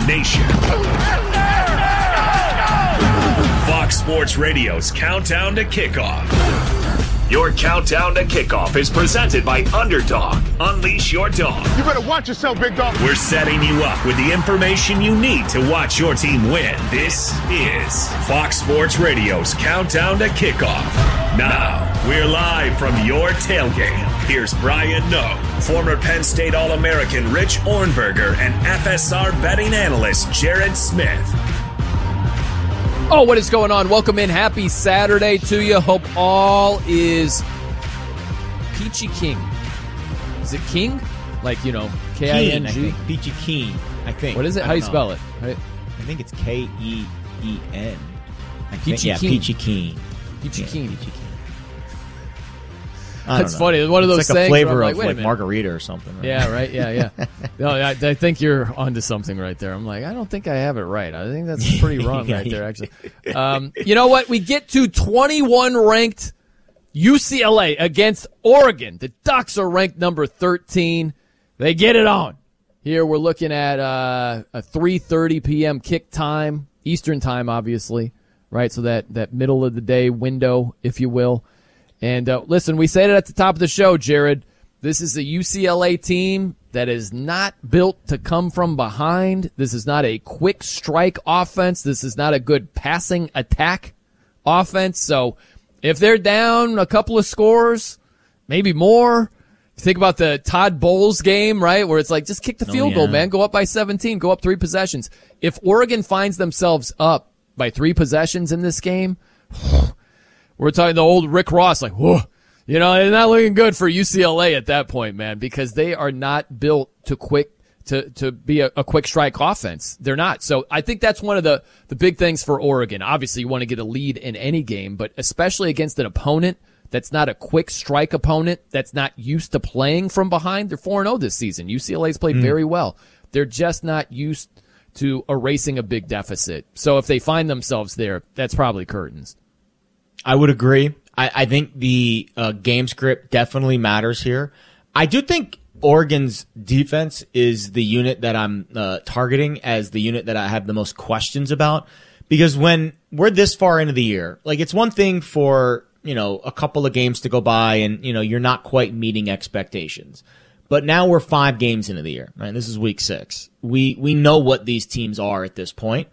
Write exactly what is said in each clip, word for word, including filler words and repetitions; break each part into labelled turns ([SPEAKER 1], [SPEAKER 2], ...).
[SPEAKER 1] nation. Fox Sports Radio's Countdown to Kickoff. Your Countdown to Kickoff is presented by Underdog. Unleash your dog.
[SPEAKER 2] You better watch yourself, big dog.
[SPEAKER 1] We're setting you up with the information you need to watch your team win. This is Fox Sports Radio's Countdown to Kickoff. Now, we're live from your tailgate. Here's Brian Noe, former Penn State All-American Rich Ornberger, and F S R betting analyst Jared Smith.
[SPEAKER 3] Oh, what is going on? Welcome in. Happy Saturday to you. Hope all is peachy king. Is it king? Like, you know, K I N G?
[SPEAKER 4] Keen, I think. Peachy Keen, I think.
[SPEAKER 3] What is it? How do you know. Spell it? Right?
[SPEAKER 4] I think it's K E E N.
[SPEAKER 3] Peachy
[SPEAKER 4] yeah,
[SPEAKER 3] Keen.
[SPEAKER 4] Peachy Keen.
[SPEAKER 3] Peachy
[SPEAKER 4] yeah,
[SPEAKER 3] Keen.
[SPEAKER 4] Peachy Keen.
[SPEAKER 3] That's funny. It's one of those
[SPEAKER 4] it's like
[SPEAKER 3] things
[SPEAKER 4] a flavor
[SPEAKER 3] like,
[SPEAKER 4] of
[SPEAKER 3] like
[SPEAKER 4] margarita or something. Right?
[SPEAKER 3] Yeah, right. Yeah, yeah. No, I, I think you're onto something right there. I'm like, I don't think I have it right. I think that's pretty wrong right there, actually. Um, you know what? We get to twenty-one ranked U C L A against Oregon. The Ducks are ranked number thirteen. They get it on. Here we're looking at uh, a three thirty p.m. kick time, Eastern time, obviously, right? So that, that middle of the day window, if you will. And uh, listen, we said it at the top of the show, Jared. This is a U C L A team that is not built to come from behind. This is not a quick strike offense. This is not a good passing attack offense. So if they're down a couple of scores, maybe more, think about the Todd Bowles game, right, where it's like just kick the field oh, yeah. goal, man. Go up by seventeen. Go up three possessions. If Oregon finds themselves up by three possessions in this game, we're talking the old Rick Ross, like, whoa. You know, it's not looking good for U C L A at that point, man, because they are not built to quick to, to be a, a quick strike offense. They're not. So I think that's one of the, the big things for Oregon. Obviously, you want to get a lead in any game, but especially against an opponent that's not a quick strike opponent, that's not used to playing from behind. They're four and oh this season. U C L A's played mm. very well. They're just not used to erasing a big deficit. So if they find themselves there, that's probably curtains.
[SPEAKER 4] I would agree. I, I think the uh, game script definitely matters here. I do think Oregon's defense is the unit that I'm uh, targeting as the unit that I have the most questions about, because when we're this far into the year, like it's one thing for, you know, a couple of games to go by and, you know, you're not quite meeting expectations. But now we're five games into the year, right? This is week six. We, we know what these teams are at this point,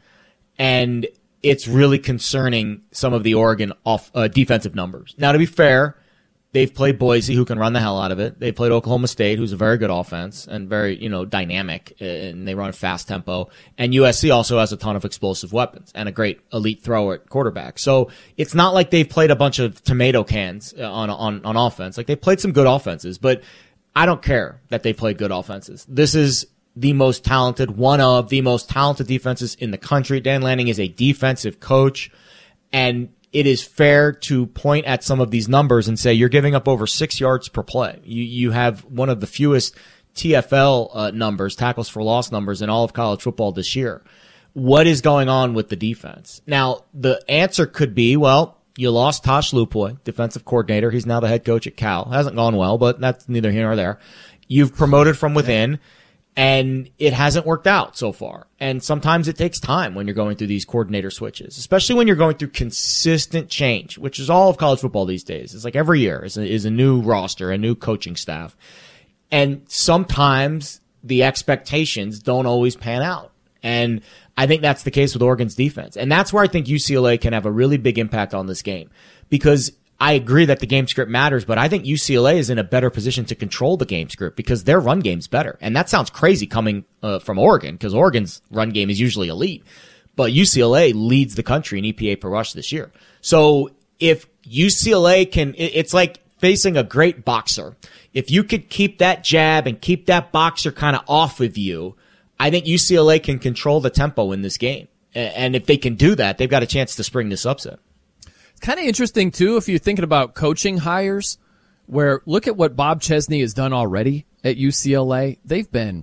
[SPEAKER 4] and it's really concerning some of the Oregon off uh, defensive numbers. Now, to be fair, they've played Boise, who can run the hell out of it. They played Oklahoma State, who's a very good offense and very, you know, dynamic, and they run a fast tempo. And U S C also has a ton of explosive weapons and a great elite thrower at quarterback. So it's not like they've played a bunch of tomato cans on on on offense. Like, they've played some good offenses, but I don't care that they played good offenses. This is the most talented, one of the most talented defenses in the country. Dan Lanning is a defensive coach, and it is fair to point at some of these numbers and say you're giving up over six yards per play. You you have one of the fewest T F L uh, numbers, tackles for loss numbers, in all of college football this year. What is going on with the defense? Now, the answer could be, well, you lost Tosh Lupoy, defensive coordinator. He's now the head coach at Cal. Hasn't gone well, but that's neither here nor there. You've promoted from within, and it hasn't worked out so far. And sometimes it takes time when you're going through these coordinator switches, especially when you're going through consistent change, which is all of college football these days. It's like every year is a, is a new roster, a new coaching staff. And sometimes the expectations don't always pan out. And I think that's the case with Oregon's defense. And that's where I think U C L A can have a really big impact on this game, because I agree that the game script matters, but I think U C L A is in a better position to control the game script because their run game's better. And that sounds crazy coming uh, from Oregon, because Oregon's run game is usually elite. But U C L A leads the country in E P A per rush this year. So if U C L A can, it's like facing a great boxer. If you could keep that jab and keep that boxer kind of off of you, I think U C L A can control the tempo in this game. And if they can do that, they've got a chance to spring this upset.
[SPEAKER 3] Kind of interesting, too, if you're thinking about coaching hires, where look at what Bob Chesney has done already at U C L A. They've been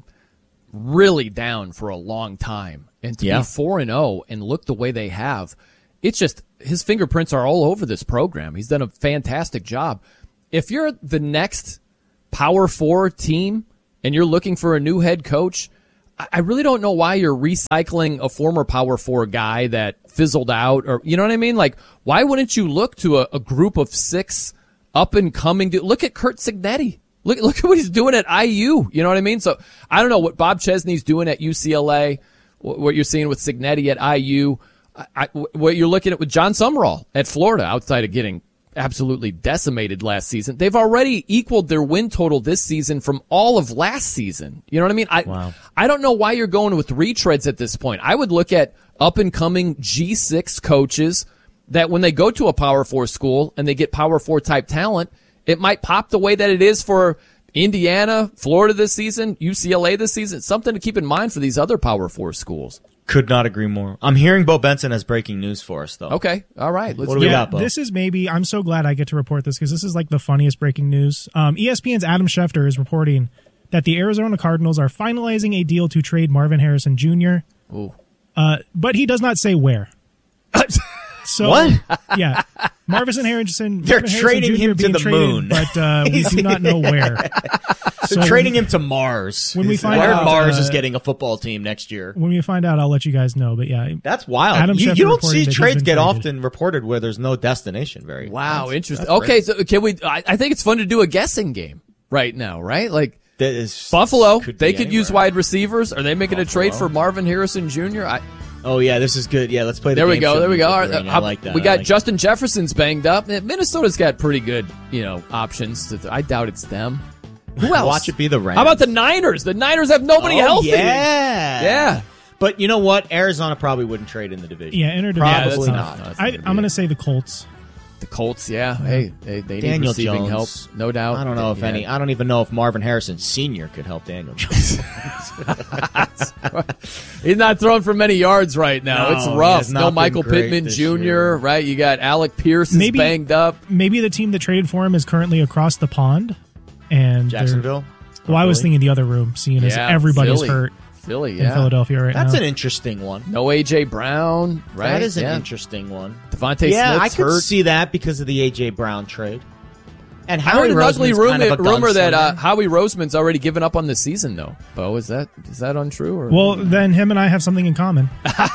[SPEAKER 3] really down for a long time. And to yeah. be four and oh and look the way they have, it's just his fingerprints are all over this program. He's done a fantastic job. If you're the next Power Four team and you're looking for a new head coach, I really don't know why you're recycling a former Power Four guy that fizzled out, or you know what I mean? Like, why wouldn't you look to a, a group of six up and coming? Look at Curt Cignetti. Look, look at what he's doing at I U. You know what I mean? So I don't know what Bob Chesney's doing at U C L A, what you're seeing with Cignetti at I U, I, I, what you're looking at with John Summerall at Florida, outside of getting absolutely decimated last season. They've already equaled their win total this season from all of last season. You know what I mean? I,
[SPEAKER 4] wow.
[SPEAKER 3] I don't know why you're going with retreads at this point. I would look at up and coming G six coaches that when they go to a Power Four school and they get Power Four type talent, it might pop the way that it is for Indiana, Florida this season, U C L A this season. It's something to keep in mind for these other Power Four schools.
[SPEAKER 4] Could not agree more. I'm hearing Bo Benson has breaking news for us, though.
[SPEAKER 3] Okay. All right. Let's
[SPEAKER 4] what do
[SPEAKER 3] do
[SPEAKER 4] we
[SPEAKER 3] it.
[SPEAKER 4] got, Bo?
[SPEAKER 2] This is maybe, I'm so glad I get to report this because this is like the funniest breaking news. Um, E S P N's Adam Schefter is reporting that the Arizona Cardinals are finalizing a deal to trade Marvin Harrison Junior
[SPEAKER 3] Ooh.
[SPEAKER 2] Uh, but he does not say where. So,
[SPEAKER 4] what?
[SPEAKER 2] Yeah. Marvin Harrison.
[SPEAKER 4] They're
[SPEAKER 2] Marvin
[SPEAKER 4] trading
[SPEAKER 2] Harrison Junior
[SPEAKER 4] him to
[SPEAKER 2] being
[SPEAKER 4] the
[SPEAKER 2] traded,
[SPEAKER 4] moon.
[SPEAKER 2] But uh, we do not know where.
[SPEAKER 4] They're
[SPEAKER 2] So
[SPEAKER 4] trading him to Mars.
[SPEAKER 2] when we find
[SPEAKER 4] Where
[SPEAKER 2] out,
[SPEAKER 4] Mars
[SPEAKER 2] uh,
[SPEAKER 4] is getting a football team next year.
[SPEAKER 2] When we find out, I'll let you guys know. But yeah,
[SPEAKER 4] That's wild.
[SPEAKER 2] Adam
[SPEAKER 4] You,
[SPEAKER 2] Schefter
[SPEAKER 4] you don't
[SPEAKER 2] reporting
[SPEAKER 4] see
[SPEAKER 2] that he's
[SPEAKER 4] trades
[SPEAKER 2] been
[SPEAKER 4] get
[SPEAKER 2] traded.
[SPEAKER 4] often reported where there's no destination. Very
[SPEAKER 3] Wow.
[SPEAKER 4] that's-
[SPEAKER 3] Interesting.
[SPEAKER 4] that's
[SPEAKER 3] Okay.
[SPEAKER 4] great.
[SPEAKER 3] So can we, I, I think it's fun to do a guessing game right now, right? Like,
[SPEAKER 4] That is-
[SPEAKER 3] Buffalo,
[SPEAKER 4] could
[SPEAKER 3] they
[SPEAKER 4] be
[SPEAKER 3] could use
[SPEAKER 4] anywhere.
[SPEAKER 3] wide receivers. Are they making a trade
[SPEAKER 4] Buffalo.
[SPEAKER 3] for Marvin Harrison Junior? I,
[SPEAKER 4] Oh yeah, this is good. Yeah, let's play. The
[SPEAKER 3] there we
[SPEAKER 4] game
[SPEAKER 3] go.
[SPEAKER 4] show
[SPEAKER 3] There we go.
[SPEAKER 4] music
[SPEAKER 3] All right,
[SPEAKER 4] ring. I
[SPEAKER 3] how-
[SPEAKER 4] like that.
[SPEAKER 3] We
[SPEAKER 4] I
[SPEAKER 3] got
[SPEAKER 4] like
[SPEAKER 3] Justin Jefferson's banged up. Minnesota's got pretty good, you know, options. To, I doubt it's them. Who else?
[SPEAKER 4] Watch it be the Rams.
[SPEAKER 3] How about the Niners? The Niners have nobody
[SPEAKER 4] oh,
[SPEAKER 3] healthy.
[SPEAKER 4] Yeah,
[SPEAKER 3] Yeah.
[SPEAKER 4] But you know what? Arizona probably wouldn't trade in the division.
[SPEAKER 2] yeah, interdivision.
[SPEAKER 3] Yeah,
[SPEAKER 4] Probably
[SPEAKER 3] that's
[SPEAKER 4] not.
[SPEAKER 3] not- that's
[SPEAKER 2] I,
[SPEAKER 3] not
[SPEAKER 2] I'm
[SPEAKER 3] gonna be
[SPEAKER 2] going to
[SPEAKER 3] it.
[SPEAKER 2] say the Colts.
[SPEAKER 3] The Colts, yeah. Hey, they, they need
[SPEAKER 4] Daniel
[SPEAKER 3] receiving
[SPEAKER 4] Jones.
[SPEAKER 3] help, no doubt.
[SPEAKER 4] I don't know if
[SPEAKER 3] Yeah.
[SPEAKER 4] any. I don't even know if Marvin Harrison Senior could help Daniel Jones.
[SPEAKER 3] He's not throwing for many yards right now.
[SPEAKER 4] No,
[SPEAKER 3] it's
[SPEAKER 4] he
[SPEAKER 3] rough.
[SPEAKER 4] has not
[SPEAKER 3] No
[SPEAKER 4] been
[SPEAKER 3] Michael
[SPEAKER 4] great
[SPEAKER 3] Pittman
[SPEAKER 4] this
[SPEAKER 3] Junior,
[SPEAKER 4] year.
[SPEAKER 3] right? You got Alec Pierce is
[SPEAKER 2] Maybe-
[SPEAKER 3] banged up.
[SPEAKER 2] Maybe the team that traded for him is currently across the pond. And they're-
[SPEAKER 4] Jacksonville.
[SPEAKER 2] Well, I was
[SPEAKER 4] Philly?
[SPEAKER 2] thinking the other room, seeing as
[SPEAKER 3] Yeah,
[SPEAKER 2] everybody's
[SPEAKER 3] Philly.
[SPEAKER 2] hurt
[SPEAKER 3] Philly,
[SPEAKER 2] in
[SPEAKER 3] yeah.
[SPEAKER 2] Philadelphia right
[SPEAKER 4] That's
[SPEAKER 2] now.
[SPEAKER 4] an interesting one.
[SPEAKER 3] No A J Brown, right?
[SPEAKER 4] That is an
[SPEAKER 3] yeah.
[SPEAKER 4] interesting one.
[SPEAKER 3] Devontae
[SPEAKER 4] yeah,
[SPEAKER 3] Smith's
[SPEAKER 4] I could
[SPEAKER 3] hurt.
[SPEAKER 4] see that because of the A J Brown trade. And
[SPEAKER 3] I
[SPEAKER 4] Howie
[SPEAKER 3] heard an ugly
[SPEAKER 4] Roseman's
[SPEAKER 3] rumor,
[SPEAKER 4] kind of a
[SPEAKER 3] rumor that uh,
[SPEAKER 4] gunslinger.
[SPEAKER 3] Howie Roseman's already given up on the season, though. Bo, is that is that untrue? Or?
[SPEAKER 2] Well, then him and I have something in common.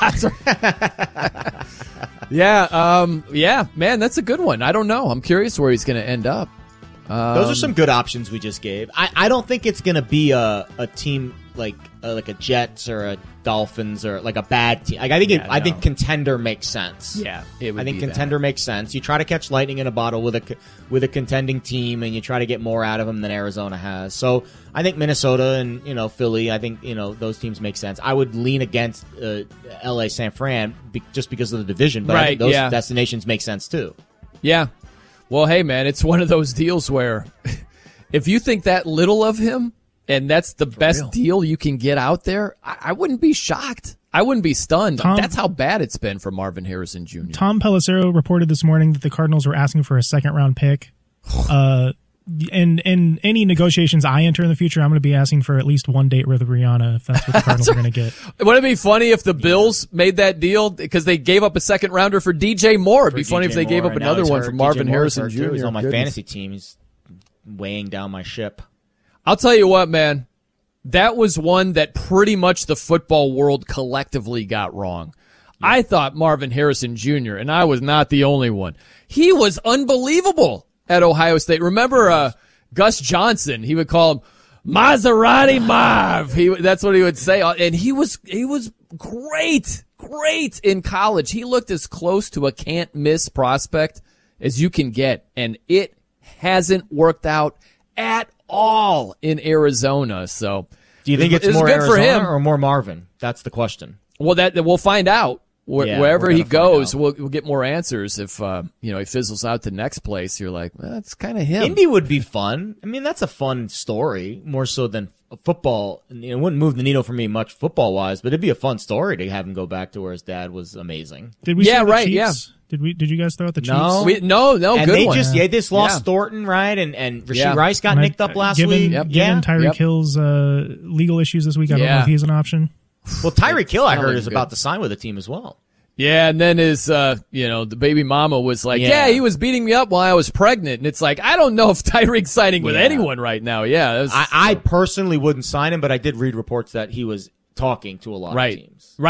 [SPEAKER 3] yeah, um, yeah, man, that's a good one. I don't know. I'm curious where he's going to end up. Um,
[SPEAKER 4] Those are some good options we just gave. I, I don't think it's going to be a, a team like uh, like a Jets or a Dolphins or like a bad team. Like I think it,
[SPEAKER 3] Yeah,
[SPEAKER 4] I
[SPEAKER 3] no.
[SPEAKER 4] think contender makes sense.
[SPEAKER 3] Yeah, it would
[SPEAKER 4] I think
[SPEAKER 3] be
[SPEAKER 4] contender makes sense. You try to catch lightning in a bottle with a c- with a contending team, and you try to get more out of them than Arizona has. So I think Minnesota and you know Philly. I think you know those teams make sense. I would lean against uh, L A San Fran be- just because of the division, but I
[SPEAKER 3] Right,
[SPEAKER 4] think those
[SPEAKER 3] yeah.
[SPEAKER 4] destinations make sense too.
[SPEAKER 3] Yeah. Well, hey, man, it's one of those deals where if you think that little of him and that's the best
[SPEAKER 4] real.
[SPEAKER 3] deal you can get out there, I, I wouldn't be shocked. I wouldn't be stunned.
[SPEAKER 2] Tom-
[SPEAKER 3] That's how bad it's been for Marvin Harrison Junior
[SPEAKER 2] Tom Pelissero reported this morning that the Cardinals were asking for a second round pick. Uh, and in any negotiations I enter in the future, I'm going to be asking for at least one date with Rihanna if that's what the Cardinals are going to get.
[SPEAKER 3] Wouldn't it be funny if the Bills made that deal because they gave up a second rounder for D J Moore? It'd be funny if they gave up another one for Marvin Harrison Junior
[SPEAKER 4] He's on my
[SPEAKER 3] Goodness.
[SPEAKER 4] fantasy team. He's weighing down my ship.
[SPEAKER 3] I'll tell you what, man. That was one that pretty much the football world collectively got wrong. I thought Marvin Harrison Junior, and I was not the only one. He was unbelievable at Ohio State. Remember uh, Gus Johnson? He would call him Maserati Marv. He that's what he would say, and he was he was great, great in college. He looked as close to a can't miss prospect as you can get, and it hasn't worked out at all in Arizona. So,
[SPEAKER 4] Do you think it's
[SPEAKER 3] it was
[SPEAKER 4] more
[SPEAKER 3] good for
[SPEAKER 4] Arizona
[SPEAKER 3] him.
[SPEAKER 4] or more Marvin? That's the question.
[SPEAKER 3] Well, that we'll find out. Where,
[SPEAKER 4] Yeah,
[SPEAKER 3] wherever
[SPEAKER 4] we're
[SPEAKER 3] he
[SPEAKER 4] gonna find
[SPEAKER 3] goes,
[SPEAKER 4] out.
[SPEAKER 3] we'll, we'll get more answers. If uh, you know he fizzles out the next place, you're like, well, that's kind of him.
[SPEAKER 4] Indy would be fun. I mean, that's a fun story, more so than f- football. It wouldn't move the needle for me much football wise, but it'd be a fun story to have him go back to where his dad was amazing.
[SPEAKER 2] Did we?
[SPEAKER 3] Yeah,
[SPEAKER 2] say the
[SPEAKER 3] right,
[SPEAKER 2] Chiefs? Did we? Did you guys throw out the Chiefs?
[SPEAKER 4] No.
[SPEAKER 3] We, no, no,
[SPEAKER 4] and
[SPEAKER 3] good
[SPEAKER 4] they
[SPEAKER 3] one.
[SPEAKER 4] just yeah, they just lost
[SPEAKER 3] Yeah.
[SPEAKER 4] Thornton, right? And and Rasheed
[SPEAKER 3] Yeah.
[SPEAKER 4] Rice got
[SPEAKER 2] Am I-
[SPEAKER 4] nicked up last
[SPEAKER 2] given,
[SPEAKER 4] week.
[SPEAKER 3] Yep.
[SPEAKER 2] Given
[SPEAKER 4] Yeah.
[SPEAKER 2] Tyreek
[SPEAKER 3] Yep.
[SPEAKER 2] Hill's uh, legal issues this week, I don't know
[SPEAKER 3] Yeah.
[SPEAKER 2] if he's an option.
[SPEAKER 4] Well, Tyreek Hill, I
[SPEAKER 3] Not
[SPEAKER 4] heard,
[SPEAKER 3] looking
[SPEAKER 4] is
[SPEAKER 3] good.
[SPEAKER 4] about to sign with a team as well.
[SPEAKER 3] Yeah, and then his, uh, you know, the baby mama was like, yeah.
[SPEAKER 4] Yeah.
[SPEAKER 3] he was beating me up while I was pregnant. And it's like, I don't know if Tyreek's signing with
[SPEAKER 4] Yeah.
[SPEAKER 3] anyone right now. Yeah. That was,
[SPEAKER 4] I, I personally wouldn't sign him, but I did read reports that he was talking to a lot
[SPEAKER 3] Right.
[SPEAKER 4] of teams.